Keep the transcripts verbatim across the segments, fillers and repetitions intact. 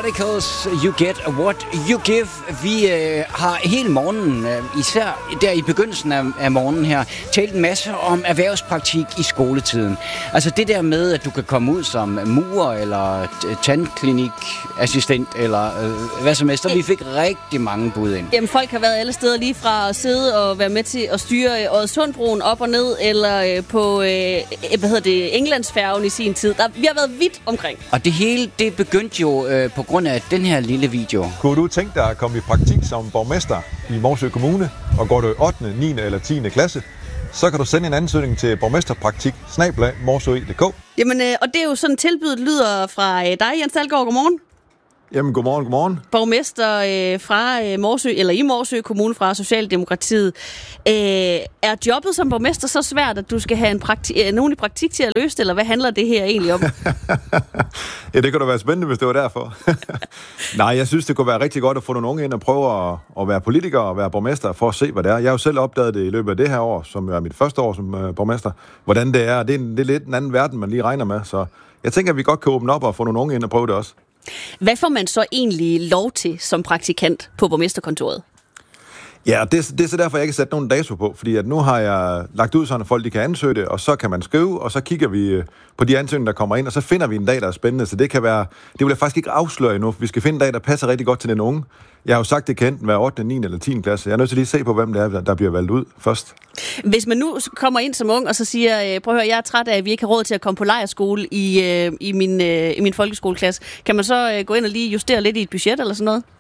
Radicals, You Get What You Give. Vi øh, har hele morgenen, øh, især der i begyndelsen af, af morgenen her, talt en masse om erhvervspraktik i skoletiden. Altså det der med, at du kan komme ud som murer eller tandklinikassistent eller øh, hvad som helst. Så vi fik rigtig mange bud ind. Jamen folk har været alle steder, lige fra at sidde og være med til at styre Oddesundbroen op og ned, eller øh, på øh, hvad hedder det, Englandsfærgen i sin tid. Der, vi har været vidt omkring. Og det hele, det begyndte jo øh, på grund af den her lille video. Kunne du tænke dig at komme i praktik som borgmester i Morsø Kommune, og går du i ottende, niende eller tiende klasse, så kan du sende en ansøgning til borgmesterpraktik snabel-a morsø punktum d k. Jamen, øh, og det er jo sådan tilbydet lyder fra øh, dig, Jens Dalgaard. Godmorgen. Jamen, godmorgen, godmorgen. Borgmester øh, fra øh, Morsø, eller i Morsø Kommune fra Socialdemokratiet. Øh, er jobbet som borgmester så svært, at du skal have en prakti- øh, nogen i praktik til at løse det, eller hvad handler det her egentlig om? Ja, det kunne da være spændende, hvis det var derfor. Nej, jeg synes, det kunne være rigtig godt at få nogle unge ind og prøve at, at være politiker og være borgmester for at se, hvad det er. Jeg har jo selv opdaget det i løbet af det her år, som er mit første år som uh, borgmester, hvordan det er. Det er, en, det er lidt en anden verden, man lige regner med, så jeg tænker, at vi godt kan åbne op og få nogle unge ind og prøve det også. Hvad får man så egentlig lov til som praktikant på borgmesterkontoret? Ja, det, det er så derfor, jeg ikke har sat nogen dato på, fordi at nu har jeg lagt ud sådan, at folk de kan ansøge det, og så kan man skrive, og så kigger vi på de ansøgninger, der kommer ind, og så finder vi en dag, der er spændende, så det kan være, det vil jeg faktisk ikke afsløre endnu, for vi skal finde en dag, der passer rigtig godt til den unge. Jeg har jo sagt, det kan enten være ottende, niende eller tiende klasse. Jeg er nødt til lige at se på, hvem det er, der bliver valgt ud først. Hvis man nu kommer ind som ung, og så siger, prøv at høre, jeg er træt af, at vi ikke har råd til at komme på lejrskole i, i, min, i min folkeskoleklasse, kan man så gå ind og lige justere lidt i et budget eller sådan noget?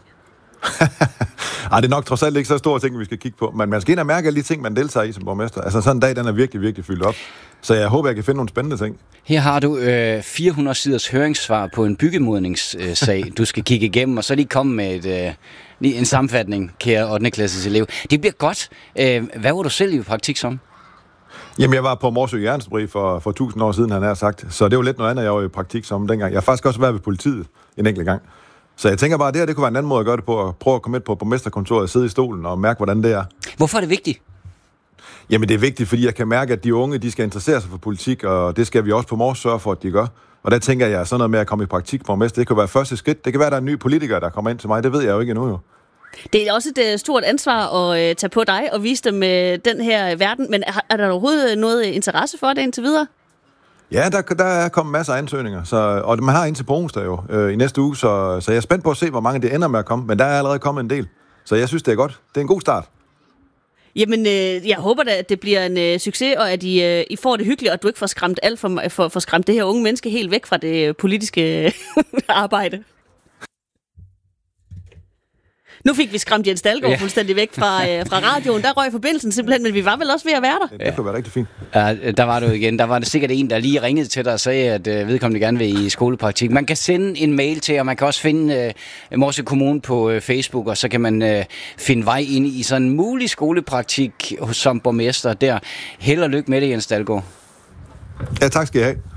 Ej, det er nok trods alt ikke så store ting, vi skal kigge på. Men man skal ind og mærke alle de ting, man deltager i som borgmester. Altså sådan en dag, den er virkelig, virkelig fyldt op. Så jeg håber, jeg kan finde nogle spændende ting. Her har du øh, fire hundrede siders høringssvar på en byggemodningssag, du skal kigge igennem, og så lige komme med et, øh, en sammenfatning, kære ottende klasses elev. Det bliver godt. Øh, hvad var du selv i praktik som? Jamen, jeg var på Morsø Jernstebri for, for tusind år siden, han har sagt. Så det var lidt noget andet, jeg var i praktik som dengang. Jeg har faktisk også været ved politiet en enkelt gang. Så jeg tænker bare, at det her det kunne være en anden måde at gøre det på, at prøve at komme ind på borgmesterkontoret og sidde i stolen og mærke, hvordan det er. Hvorfor er det vigtigt? Jamen, det er vigtigt, fordi jeg kan mærke, at de unge, de skal interessere sig for politik, og det skal vi også på Mors sørge for, at de gør. Og der tænker jeg, sådan noget med at komme i praktik på borgmester, det kan være første skridt. Det kan være, at der er en ny politiker, der kommer ind til mig. Det ved jeg jo ikke endnu, jo. Det er også et stort ansvar at tage på dig og vise dem den her verden, men er der overhovedet noget interesse for det indtil videre? Ja, der, der er kommet masser af ansøgninger, så, og man har indtil på onsdag jo øh, i næste uge, så, så jeg er spændt på at se, hvor mange det ender med at komme, men der er allerede kommet en del, så jeg synes, det er godt. Det er en god start. Jamen, øh, jeg håber da, at det bliver en øh, succes, og at I, øh, I får det hyggeligt, og at du ikke får skræmt alt for, for, for skræmt det her unge menneske helt væk fra det politiske arbejde. Nu fik vi skræmt Jens Dalgaard ja. fuldstændig væk fra, øh, fra radioen. Der røg forbindelsen simpelthen, men vi var vel også ved at være der. Det, det kunne være rigtig fint. Ja, der var du igen. Der var det sikkert en, der lige ringede til dig og sagde, at øh, vedkommende gerne vil i skolepraktik. Man kan sende en mail til, og man kan også finde øh, Morsø Kommune på øh, Facebook, og så kan man øh, finde vej ind i sådan en mulig skolepraktik som borgmester der. Held og lykke med det, Jens Dalgaard. Ja, tak skal I have.